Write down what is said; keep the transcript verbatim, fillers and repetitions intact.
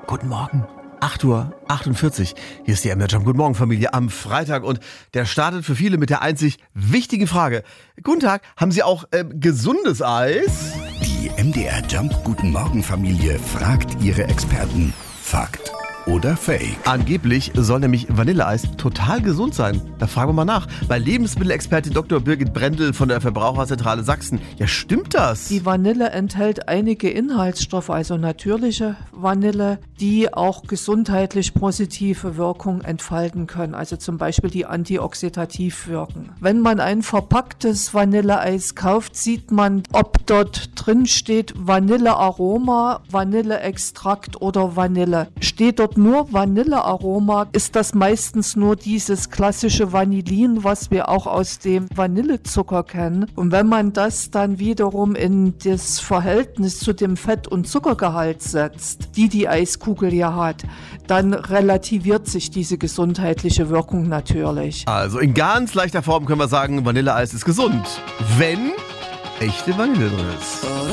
Guten Morgen. acht Uhr achtundvierzig. Hier ist die M D R Jump Guten Morgen Familie am Freitag und der startet für viele mit der einzig wichtigen Frage. Guten Tag, haben Sie auch äh, gesundes Eis? Die M D R Jump Guten Morgen Familie fragt ihre Experten. Fakt oder Fake? Angeblich soll nämlich Vanilleeis total gesund sein. Da fragen wir mal nach. Bei Lebensmittelexpertin Doktor Birgit Brendel von der Verbraucherzentrale Sachsen. Ja, stimmt das? Die Vanille enthält einige Inhaltsstoffe, also natürliche Vanille, die auch gesundheitlich positive Wirkung entfalten können. Also zum Beispiel die antioxidativ wirken. Wenn man ein verpacktes Vanilleeis kauft, sieht man, ob dort drin steht Vanillearoma, Vanilleextrakt oder Vanille. Steht dort nur Vanillearoma, ist das meistens nur dieses klassische Vanillin, was wir auch aus dem Vanillezucker kennen. Und wenn man das dann wiederum in das Verhältnis zu dem Fett- und Zuckergehalt setzt, die die Eiskugel ja hat, dann relativiert sich diese gesundheitliche Wirkung natürlich. Also in ganz leichter Form können wir sagen, Vanilleeis ist gesund, wenn echte Vanille drin ist.